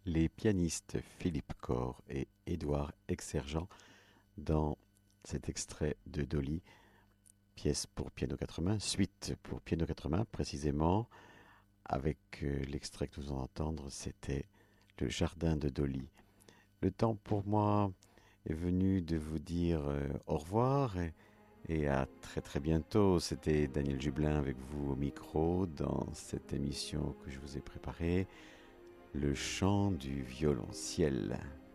les pianistes Philippe Corr et Édouard Exsergent dans cet extrait de Dolly, pièce pour piano quatre mains, suite pour piano quatre mains précisément, avec l'extrait que nous allons entendre, c'était Le Jardin de Dolly. Le temps pour moi est venu de vous dire au revoir et à très très bientôt. C'était Daniel Jublin avec vous au micro dans cette émission que je vous ai préparée, Le chant du violonciel.